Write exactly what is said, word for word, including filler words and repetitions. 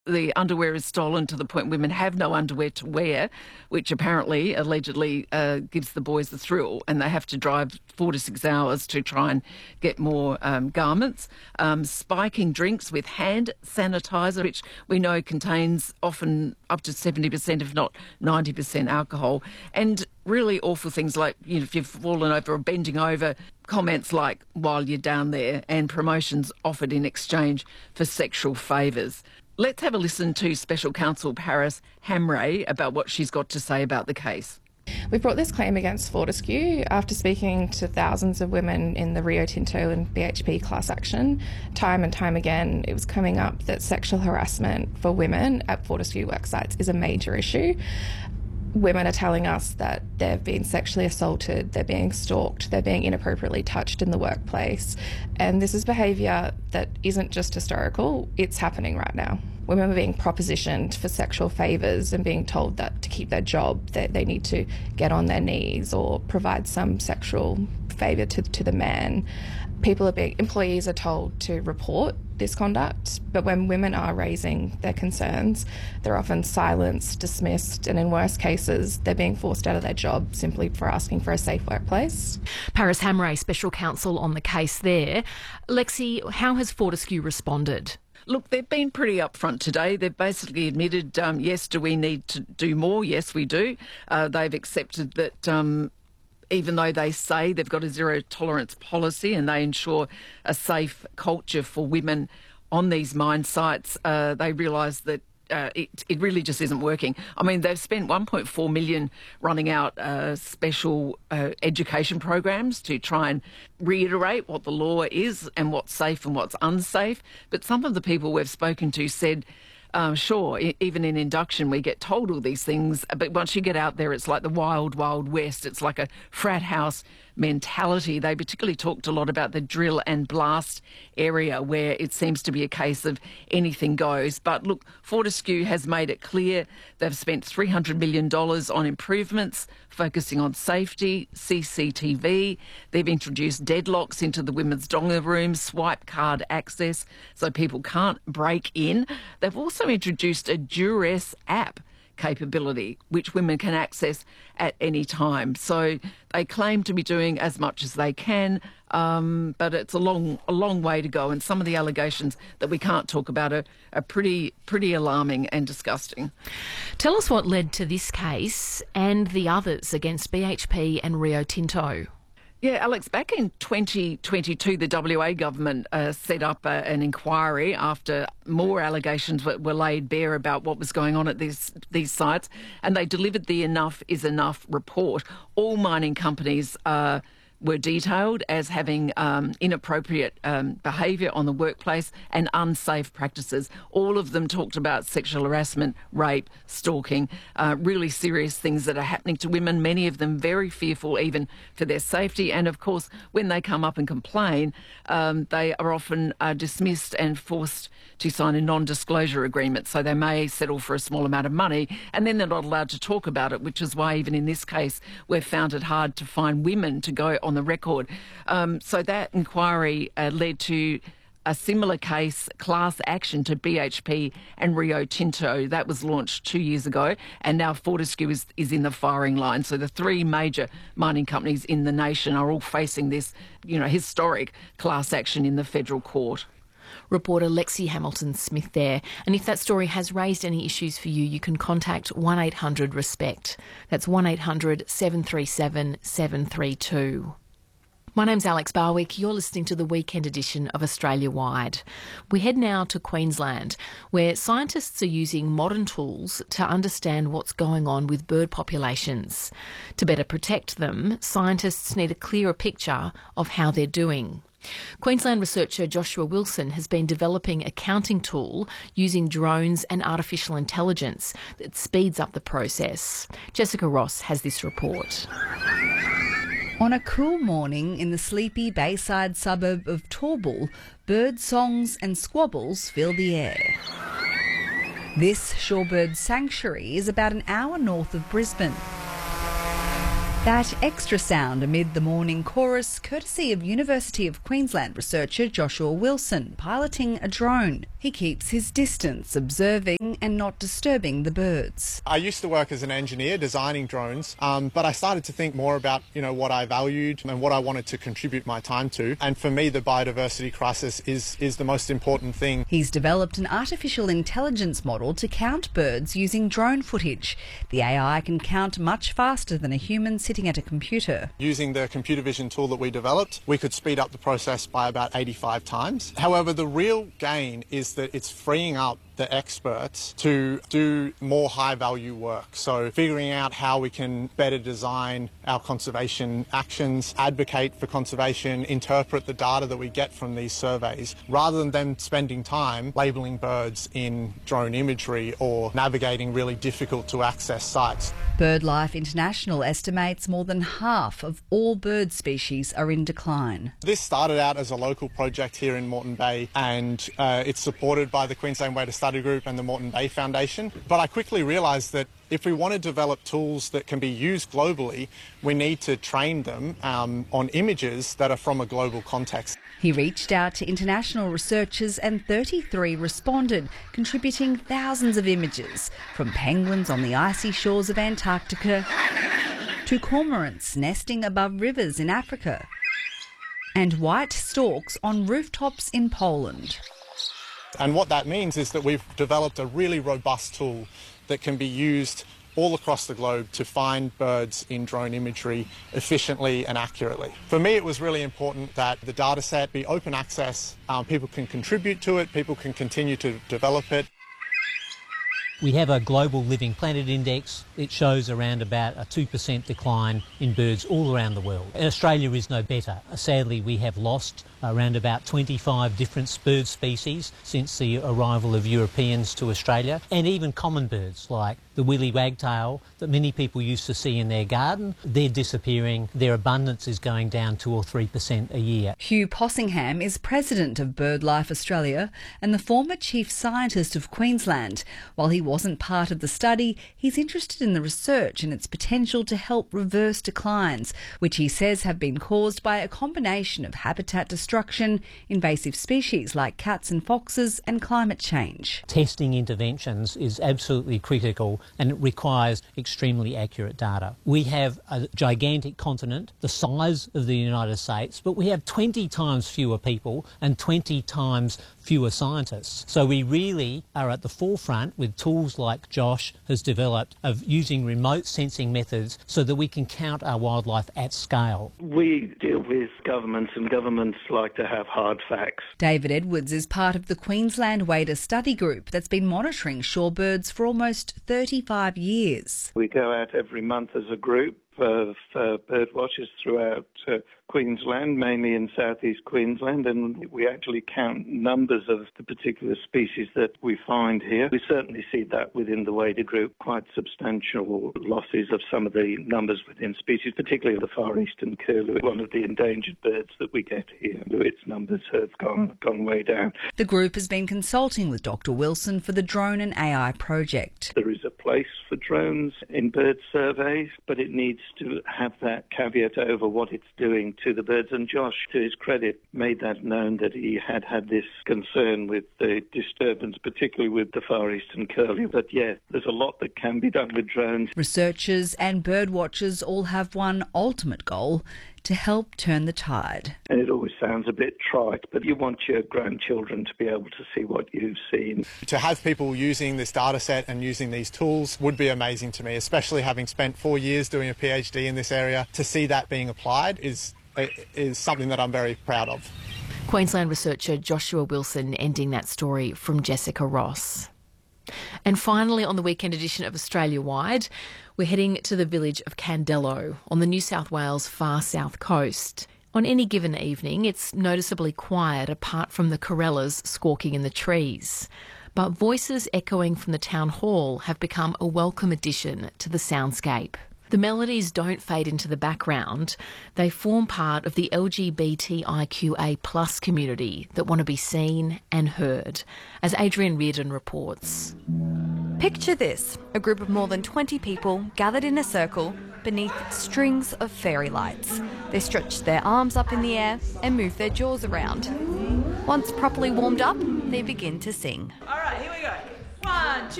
The underwear is stolen to the point women have no underwear to wear, which apparently, allegedly, uh, gives the boys the thrill, and they have to drive four to six hours to try and get more um, garments. Um, spiking drinks with hand sanitizer, which we know contains often up to seventy percent, if not ninety percent alcohol, and really awful things like, you know, if you've fallen over or bending over, comments like, while you're down there, and promotions offered in exchange for sexual favours. Let's have a listen to Special Counsel Paris Hamray about what she's got to say about the case. We brought this claim against Fortescue after speaking to thousands of women in the Rio Tinto and B H P class action. Time and time again, it was coming up that sexual harassment for women at Fortescue worksites is a major issue. Women are telling us that they've been sexually assaulted, they're being stalked, they're being inappropriately touched in the workplace. And this is behaviour that isn't just historical, it's happening right now. Women are being propositioned for sexual favours and being told that to keep their job, that they need to get on their knees or provide some sexual favour to, to the man. People are being, employees are told to report this conduct, but when women are raising their concerns, they're often silenced, dismissed, and in worse cases, they're being forced out of their job simply for asking for a safe workplace. Paris Hamray, Special Counsel on the case there. Lexi, how has Fortescue responded? Look, they've been pretty upfront today. They've basically admitted, um, yes, do we need to do more? Yes, we do. Uh, they've accepted that um, even though they say they've got a zero tolerance policy and they ensure a safe culture for women on these mine sites, uh, they realise that Uh, it, it really just isn't working. I mean, they've spent one point four million dollars running out uh, special uh, education programs to try and reiterate what the law is and what's safe and what's unsafe. But some of the people we've spoken to said, um, sure, I- even in induction we get told all these things, but once you get out there it's like the wild, wild west. It's like a frat house mentality. They particularly talked a lot about the drill and blast area where it seems to be a case of anything goes. But look, Fortescue has made it clear they've spent three hundred million dollars on improvements focusing on safety, C C T V. They've introduced deadlocks into the women's donga rooms, swipe card access so people can't break in. They've also introduced a Duress app capability, which women can access at any time. So they claim to be doing as much as they can, um, but it's a long, a long way to go. And some of the allegations that we can't talk about are, are pretty, pretty alarming and disgusting. Tell us what led to this case and the others against B H P and Rio Tinto. Yeah, Alex, back in twenty twenty-two, the W A government uh, set up a, an inquiry after more allegations were, were laid bare about what was going on at these, these sites, and they delivered the Enough is Enough report. All mining companies uh, were detailed as having um, inappropriate um, behaviour on the workplace and unsafe practices. All of them talked about sexual harassment, rape, stalking, uh, really serious things that are happening to women, many of them very fearful even for their safety. And of course, when they come up and complain, um, they are often uh, dismissed and forced to sign a non-disclosure agreement. So they may settle for a small amount of money and then they're not allowed to talk about it, which is why even in this case, we've found it hard to find women to go on the record. Um, so that inquiry uh, led to a similar case, class action to B H P and Rio Tinto. That was launched two years ago, and now Fortescue is, is in the firing line. So the three major mining companies in the nation are all facing this, you know, historic class action in the federal court. Reporter Lexi Hamilton-Smith there. And if that story has raised any issues for you, you can contact one eight hundred RESPECT. That's one eight hundred seven three seven seven three two. My name's Alex Barwick. You're listening to the weekend edition of Australia Wide. We head now to Queensland, where scientists are using modern tools to understand what's going on with bird populations. To better protect them, scientists need a clearer picture of how they're doing. Queensland researcher Joshua Wilson has been developing a counting tool using drones and artificial intelligence that speeds up the process. Jessica Ross has this report. On a cool morning in the sleepy Bayside suburb of Torbal, bird songs and squabbles fill the air. This shorebird sanctuary is about an hour north of Brisbane. That extra sound amid the morning chorus, courtesy of University of Queensland researcher Joshua Wilson, piloting a drone. He keeps his distance, observing and not disturbing the birds. I used to work as an engineer designing drones, um, but I started to think more about, you know, what I valued and what I wanted to contribute my time to. And for me, the biodiversity crisis is, is the most important thing. He's developed an artificial intelligence model to count birds using drone footage. The A I can count much faster than a human sitting at a computer. Using the computer vision tool that we developed, we could speed up the process by about eighty-five times. However, the real gain is that it's freeing up the experts to do more high-value work. So figuring out how we can better design our conservation actions, advocate for conservation, interpret the data that we get from these surveys, rather than them spending time labelling birds in drone imagery or navigating really difficult to access sites. BirdLife International estimates more than half of all bird species are in decline. This started out as a local project here in Moreton Bay, and uh, it's supported by the Queensland Way to Study Group and the Moreton Bay Foundation. But I quickly realised that if we want to develop tools that can be used globally, we need to train them um, on images that are from a global context. He reached out to international researchers and thirty-three responded, contributing thousands of images, from penguins on the icy shores of Antarctica to cormorants nesting above rivers in Africa and white storks on rooftops in Poland. And what that means is that we've developed a really robust tool that can be used all across the globe to find birds in drone imagery efficiently and accurately. For me, it was really important that the data set be open access, um, people can contribute to it, people can continue to develop it. We have a global living planet index. It shows around about a two percent decline in birds all around the world. And Australia is no better. Sadly, we have lost around about twenty-five different bird species since the arrival of Europeans to Australia, and even common birds like the willy wagtail that many people used to see in their garden. They're disappearing. Their abundance is going down two or three percent a year. Hugh Possingham is president of BirdLife Australia and the former chief scientist of Queensland. While he wasn't part of the study, he's interested in the research and its potential to help reverse declines, which he says have been caused by a combination of habitat destruction, invasive species like cats and foxes, and climate change. Testing interventions is absolutely critical, and it requires extremely accurate data. We have a gigantic continent, the size of the United States, but we have twenty times fewer people and twenty times fewer scientists. So we really are at the forefront with tools like Josh has developed of using remote sensing methods so that we can count our wildlife at scale. We deal with governments, and governments like to have hard facts. David Edwards is part of the Queensland Way to Study Group that's been monitoring shorebirds for almost thirty-five years. We go out every month as a group of uh, bird watchers throughout uh, Queensland, mainly in southeast Queensland, and we actually count numbers of the particular species that we find here. We certainly see that within the Wader Group, quite substantial losses of some of the numbers within species, particularly the far eastern curlew, one of the endangered birds that we get here. Its numbers have gone, gone way down. The group has been consulting with Doctor Wilson for the Drone and A I project. There is a place for drones in bird surveys, but it needs to have that caveat over what it's doing to the birds. And Josh, to his credit, made that known that he had had this concern with the disturbance, particularly with the far eastern curlew. But yeah, there's a lot that can be done with drones. Researchers and bird watchers all have one ultimate goal: to help turn the tide. And it always sounds a bit trite, but you want your grandchildren to be able to see what you've seen. To have people using this data set and using these tools would be amazing to me, especially having spent four years doing a PhD in this area. To see that being applied is, is something that I'm very proud of. Queensland researcher Joshua Wilson ending that story from Jessica Ross. And finally, on the weekend edition of Australia Wide, we're heading to the village of Candello on the New South Wales far south coast. On any given evening, it's noticeably quiet apart from the corellas squawking in the trees. But voices echoing from the town hall have become a welcome addition to the soundscape. The melodies don't fade into the background. They form part of the L G B T I Q A plus community that want to be seen and heard, as Adrian Reardon reports. Picture this, a group of more than twenty people gathered in a circle beneath strings of fairy lights. They stretch their arms up in the air and move their jaws around. Once properly warmed up, they begin to sing. All right, here we go. One, two,